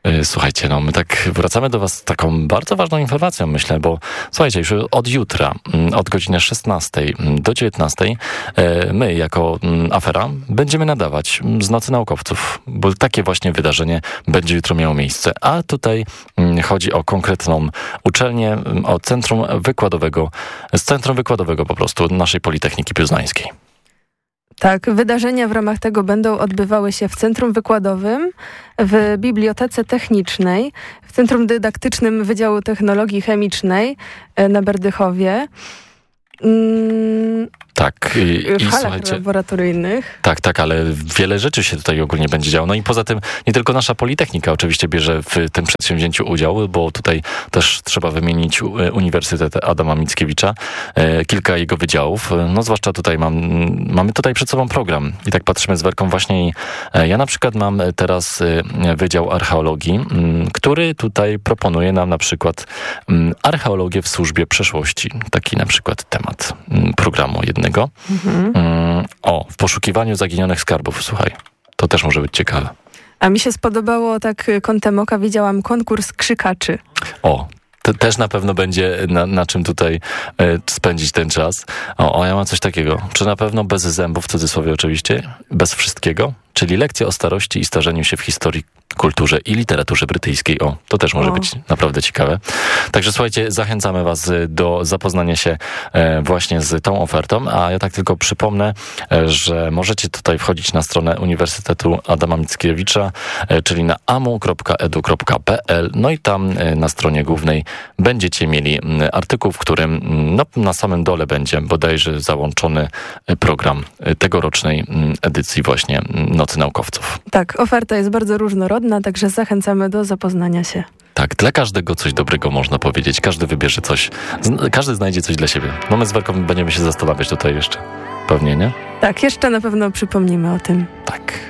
Słuchajcie, my tak wracamy do was z taką bardzo ważną informacją, myślę, bo słuchajcie, już od jutra, od godziny 16 do 19 my jako Afera będziemy nadawać z Nocy Naukowców, bo takie właśnie wydarzenie będzie jutro miało miejsce. A tutaj chodzi o konkretną uczelnię, o centrum wykładowego po prostu naszej Politechniki Poznańskiej. Tak, wydarzenia w ramach tego będą odbywały się w Centrum Wykładowym, w Bibliotece Technicznej, w Centrum Dydaktycznym Wydziału Technologii Chemicznej na Berdychowie. Tak. W halach laboratoryjnych. Tak, ale wiele rzeczy się tutaj ogólnie będzie działo. No i poza tym nie tylko nasza Politechnika oczywiście bierze w tym przedsięwzięciu udział, bo tutaj też trzeba wymienić Uniwersytet Adama Mickiewicza, kilka jego wydziałów. No zwłaszcza tutaj mamy tutaj przed sobą program i tak patrzymy z Werką właśnie. Ja na przykład mam teraz Wydział Archeologii, który tutaj proponuje nam na przykład archeologię w służbie przeszłości. Taki na przykład temat programu jednego. W poszukiwaniu zaginionych skarbów, słuchaj. To też może być ciekawe. A mi się spodobało, tak kątem oka widziałam konkurs krzykaczy. To też na pewno będzie na czym tutaj spędzić ten czas. Ja mam coś takiego. Czy na pewno bez zębów, w cudzysłowie oczywiście, bez wszystkiego? Czyli lekcja o starości i starzeniu się w historii, kulturze i literaturze brytyjskiej. To też może być naprawdę ciekawe. Także słuchajcie, zachęcamy was do zapoznania się właśnie z tą ofertą, a ja tak tylko przypomnę, że możecie tutaj wchodzić na stronę Uniwersytetu Adama Mickiewicza, czyli na amu.edu.pl, no i tam na stronie głównej będziecie mieli artykuł, w którym na samym dole będzie bodajże załączony program tegorocznej edycji właśnie Nocy Naukowców. Tak, oferta jest bardzo różnorodna, także zachęcamy do zapoznania się. Tak, dla każdego coś dobrego można powiedzieć. Każdy wybierze coś, każdy znajdzie coś dla siebie. My z Werką będziemy się zastanawiać tutaj jeszcze. Pewnie, nie? Tak, jeszcze na pewno przypomnimy o tym. Tak.